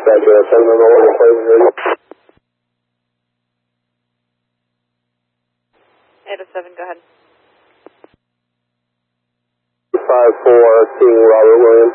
dispatch, 7 on the order, please, ready. 807, go ahead. 54, King Robert Williams.